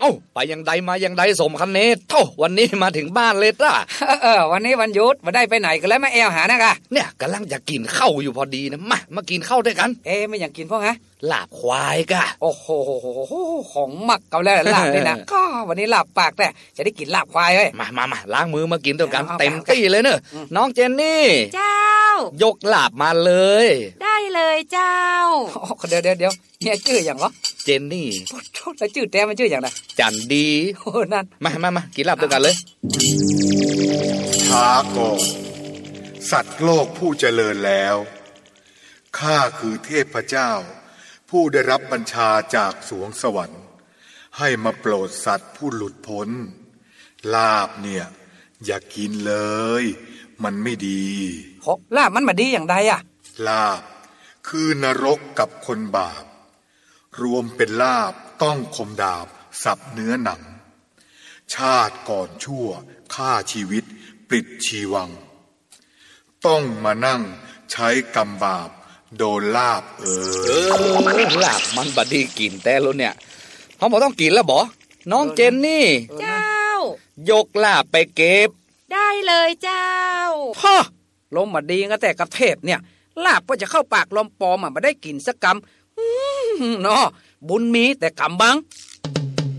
อ้าไปยังใดมายังใดสมคันเนตเท่าวันนี้มาถึงบ้านเลยจ้าวันนี้วันหยุดมาได้ไปไหนกันแล้วมาแอวหานะกะเนี่ยกำลังจะกินข้าวอยู่พอดีนะมากินข้าวด้วยกันไม่อยากกินพ่อฮะลาบควายกะโอ้โหของหมักเก่าแล้วลาบนี่นะก็วันนี้ลาบปากแต่จะได้กินลาบควายเว้ยมาล้างมือมากินด้วยกันเต็มที่เลยเนอะน้องเจนนี่เจ้ายกลาบมาเลยได้เลยเจ้าเดี๋ยวเนี่ยชื่ออย่างเหรอเจนนี่แล้วชื่อแต่มันชื่ออย่างไรจันดีโอ้นั่นมากินลาบด้วยกันเลยช้าก่อนสัตว์โลกผู้เจริญแล้วข้าคือเทพเจ้าผู้ได้รับบัญชาจากสวงสวรรค์ให้มาโปรดสัตว์ผู้หลุดพ้นลาบเนี่ยอย่ากินเลยมันไม่ดีลาบมันมาดีอย่างใดอ่ะลาบคือนรกกับคนบาปรวมเป็นลาบต้องคมดาบสับเนื้อหนังชาติก่อนชั่วฆ่าชีวิตปลิดชีวังต้องมานั่งใช้กรรมบาปโดนลาบลาบมันบดีกินแต่แล้วเนี่ยเขาบอกต้องกินแล้วบ่น้องเจนนี่เจ้ายกลาบไปเก็บได้เลยเจ้าพ่อลมมาดีก็แต่กับเทพเนี่ยลาบก็จะเข้าปากลมปอมมาได้กินสักกำเนาะบุญมีแต่กำบัง